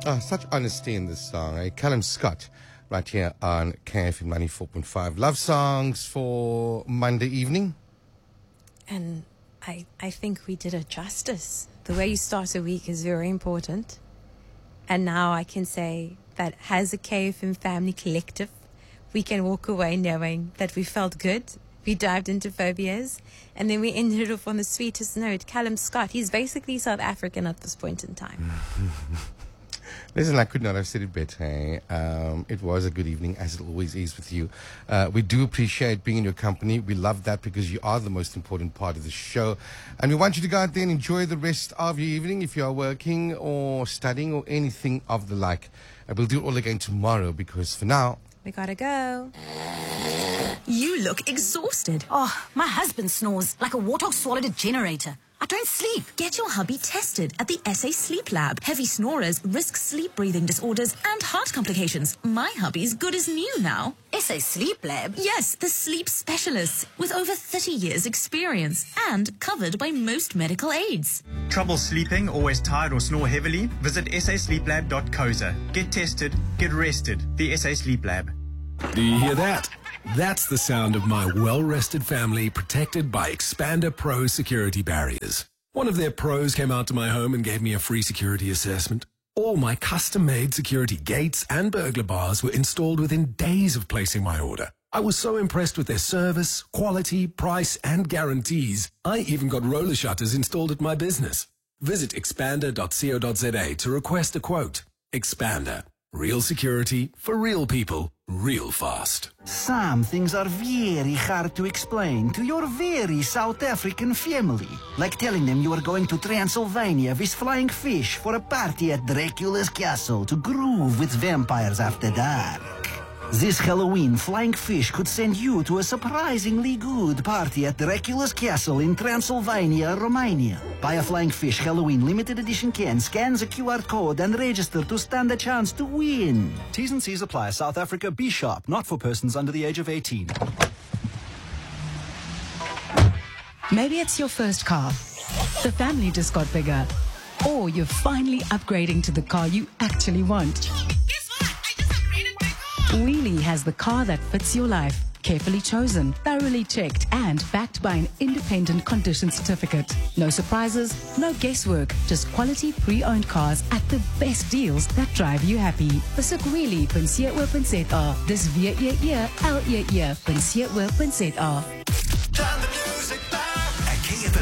Such honesty in this song. Callum Scott, right here on KFM 94.5. Love songs for Monday evening. And I think we did it justice. The way you start a week is very important. And now I can say that as a KFM family collective, we can walk away knowing that we felt good. We dived into phobias, and then we ended it off on the sweetest note. Callum Scott, he's basically South African at this point in time. Listen, I could not have said it better. It was a good evening, as it always is with you. We do appreciate being in your company. We love that because you are the most important part of the show. And we want you to go out there and enjoy the rest of your evening if you are working or studying or anything of the like. We'll do it all again tomorrow because for now, We gotta go. You look exhausted. Oh, my husband snores like a warthog swallowed a generator. I don't sleep. Get your hubby tested at the SA Sleep Lab. Heavy snorers risk sleep breathing disorders and heart complications. My hubby's good as new now. SA Sleep Lab? Yes, the sleep specialists with over 30 years experience and covered by most medical aids. Trouble sleeping, always tired or snore heavily? Visit sasleeplab.co.za. Get tested, get rested. The SA Sleep Lab. Do you hear that? That's the sound of my well-rested family protected by Expander Pro security barriers. One of their pros came out to my home and gave me a free security assessment. All my custom-made security gates and burglar bars were installed within days of placing my order. I was so impressed with their service, quality, price, and guarantees. I even got roller shutters installed at my business. Visit expander.co.za to request a quote. Expander. Real security for real people, real fast. Some things are very hard to explain to your very South African family. Like telling them you are going to Transylvania with flying fish for a party at Dracula's castle to groove with vampires after dark. This Halloween, Flying Fish could send you to a surprisingly good party at Dracula's castle in Transylvania, Romania. Buy a Flying Fish Halloween limited edition can, scan the QR code and register to stand a chance to win. T's and C's apply. South Africa, be sharp, not for persons under the age of 18. Maybe it's your first car. The family just got bigger. Or you're finally upgrading to the car you actually want. Wheelie has the car that fits your life. Carefully chosen, thoroughly checked, and backed by an independent condition certificate. No surprises, no guesswork, just quality pre-owned cars at the best deals that drive you happy. Besoek wheelie.co.za. Dis WEELEE.co.za.